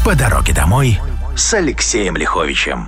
По дороге домой с Алексеем Лиховичем.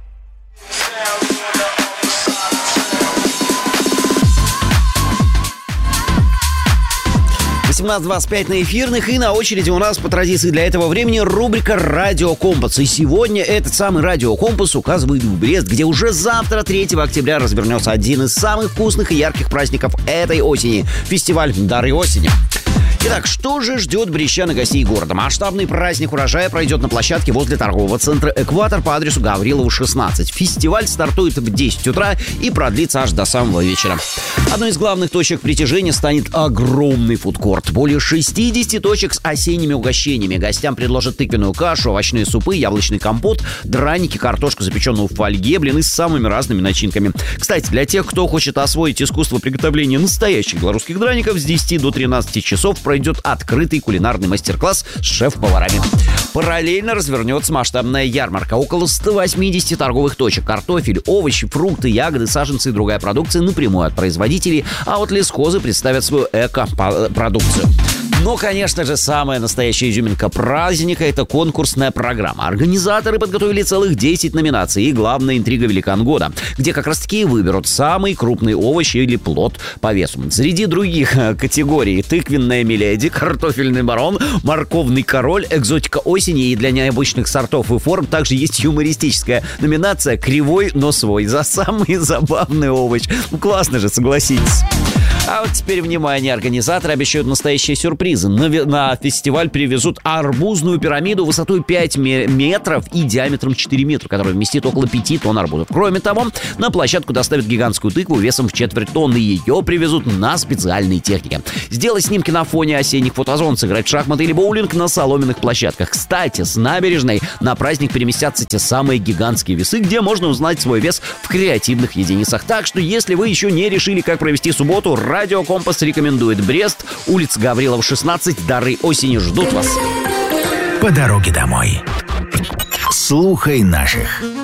18:25 на эфирных, и на очереди у нас по традиции для этого времени рубрика «Радио Компас». И сегодня этот самый «Радио Компас» указывает в Брест, где уже завтра, 3 октября, развернется один из самых вкусных и ярких праздников этой осени – фестиваль «Дары осени». Итак, что же ждет брестчан и гостей города? Масштабный праздник урожая пройдет на площадке возле торгового центра «Экватор» по адресу Гаврилова, 16. Фестиваль стартует в 10 утра и продлится аж до самого вечера. Одной из главных точек притяжения станет огромный фудкорт. Более 60 точек с осенними угощениями. Гостям предложат тыквенную кашу, овощные супы, яблочный компот, драники, картошку, запеченную в фольге, блины с самыми разными начинками. Кстати, для тех, кто хочет освоить искусство приготовления настоящих белорусских драников, с 10 до 13 часов пройдет открытый кулинарный мастер-класс с шеф-поварами. Параллельно развернется масштабная ярмарка. Около 180 торговых точек. Картофель, овощи, фрукты, ягоды, саженцы и другая продукция напрямую от производителей, а вот лесхозы представят свою эко-продукцию. Но, конечно же, самая настоящая изюминка праздника – это конкурсная программа. Организаторы подготовили целых 10 номинаций. И главная интрига «Великан года», где как раз-таки выберут самый крупный овощ или плод по весу. Среди других категорий – тыквенная миледи, картофельный барон, морковный король, экзотика осени, и для необычных сортов и форм также есть юмористическая номинация «Кривой, но свой» за самый забавный овощ. Ну, классно же, согласитесь. А вот теперь, внимание, организаторы обещают настоящие сюрпризы. На фестиваль привезут арбузную пирамиду высотой 5 метров и диаметром 4 метра, которая вместит около 5 тонн арбузов. Кроме того, на площадку доставят гигантскую тыкву весом в 1/4 тонны. Ее привезут на специальной технике. Сделать снимки на фоне осенних фотозон, сыграть в шахматы или боулинг на соломенных площадках. Кстати, с набережной на праздник переместятся те самые гигантские весы, где можно узнать свой вес в креативных единицах. Так что, если вы еще не решили, как провести субботу, Радио Компас рекомендует Брест, улица Гаврилова, 16. Дары осени ждут вас. По дороге домой. Слухай наших.